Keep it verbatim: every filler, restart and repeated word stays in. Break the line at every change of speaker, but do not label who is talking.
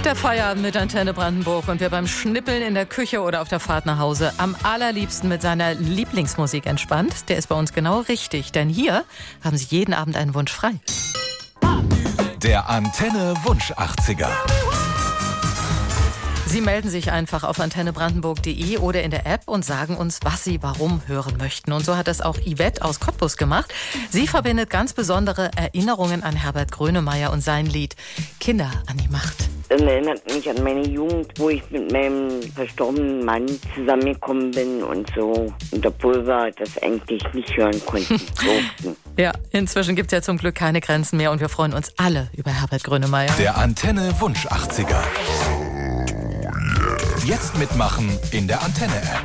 Der Feierabend mit Antenne Brandenburg und wer beim Schnippeln in der Küche oder auf der Fahrt nach Hause am allerliebsten mit seiner Lieblingsmusik entspannt, der ist bei uns genau richtig. Denn hier haben Sie jeden Abend einen Wunsch frei.
Der Antenne Wunsch achtziger.
Sie melden sich einfach auf antenne brandenburg punkt de oder in der App und sagen uns, was Sie warum hören möchten. Und so hat das auch Yvette aus Cottbus gemacht. Sie verbindet ganz besondere Erinnerungen an Herbert Grönemeyer und sein Lied Kinder an die Macht.
Das erinnert mich an meine Jugend, wo ich mit meinem verstorbenen Mann zusammengekommen bin und so. Und obwohl wir das eigentlich nicht hören konnten.
Ja, inzwischen gibt es ja zum Glück keine Grenzen mehr und wir freuen uns alle über Herbert Grönemeyer.
Der Antenne Wunsch achtziger. Jetzt mitmachen in der Antenne-App.